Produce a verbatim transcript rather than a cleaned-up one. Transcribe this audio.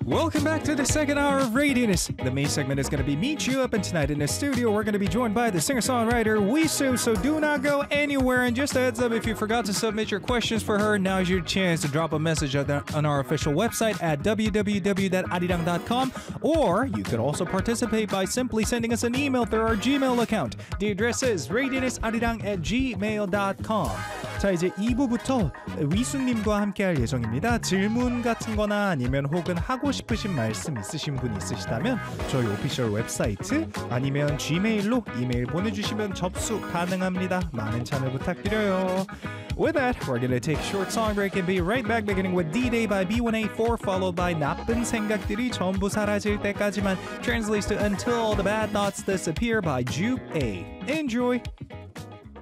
Welcome back to the second hour of Radius. The main segment is going to be Meet You Up, and tonight in the studio we're going to be joined by the singer-songwriter Wisu, so do not go anywhere. And just a heads up, if you forgot to submit your questions for her, now's your chance to drop a message on our official website at w w w dot arirang dot com, or you could also participate by simply sending us an email through our Gmail account. The address is radiusarirang at gmail dot com. 자, 이제 이 부부터 위수님과 함께 할 예정입니다. 질문 같은 거나 아니면 혹은 하고 싶으신 말씀 있으신 분 있으시다면 저희 오피셜 웹사이트 아니면 지메일로 이메일 보내주시면 접수 가능합니다. 많은 참여 부탁드려요. With that, we're gonna take a short song break and be right back, beginning with D-Day by B one A four, followed by 나쁜 생각들이 전부 사라질 때까지만, translates to Until the Bad Thoughts Disappear by Jupe A. Enjoy!